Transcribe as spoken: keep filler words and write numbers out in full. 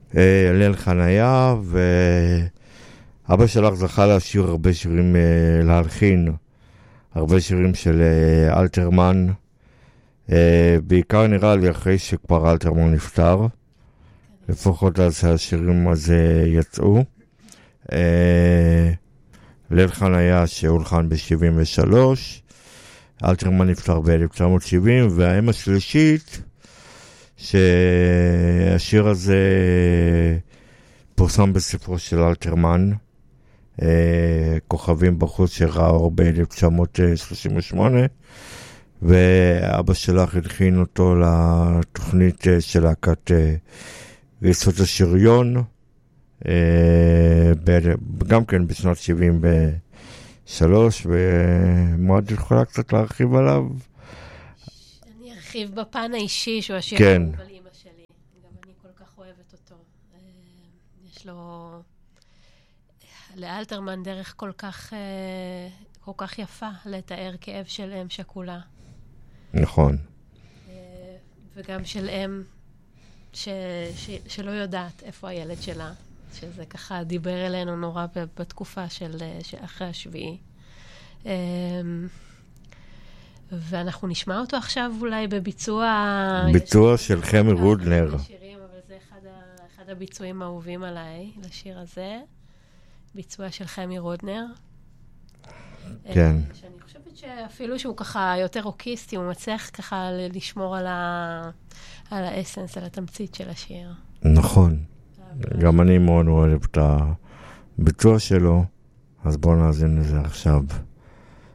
ליל חניה, ואבא שלך זכה להשאיר הרבה שירים, להלחין, הרבה שירים של אלתרמן, בעיקר נראה לי אחרי שכבר אלתרמן נפטר, לפחות אז השירים הזה יצאו. ליל חניה שהולחן ב-שבעים ושלוש, אלתרמן נפטר ב-אלף תשע מאות שבעים, והאם השלישית, שהשיר הזה פורסם בספרו של אלתרמן, כוכבים בחוץ שראה אור ב-אלף תשע מאות שלושים ושמונה, ואבא שלך הלחין אותו לתוכנית של להקת ריסות השריון, גם כן בשנת שבעים ושלוש, ומאוד יכולה קצת להרחיב עליו. אני ארחיב בפן האישי שהוא השיר כן. האהוב על אמא שלי. גם אני כל כך אוהבת אותו. יש לו לאלתרמן דרך כל כך כל כך יפה לתאר כאב של אם שכולה. נכון. וגם של אם ש, ש, שלא יודעת איפה הילד שלה, שזה ככה דיבר אלינו נורא בתקופה של, של אחרי השביעי. ואנחנו נשמע אותו עכשיו אולי בביצוע... ביצוע של חמי רודנר. שירים, אבל זה אחד, ה, אחד הביצועים האהובים עליי, לשיר הזה. ביצוע של חמי רודנר. כן. שאני חושבת שאפילו שהוא ככה יותר רוקיסטי, הוא מצליח ככה לשמור על, ה, על האסנס, על התמצית של השיר. נכון. גם אני מאוד אוהב את הביצוע שלו, אז בואו נאזין לזה עכשיו.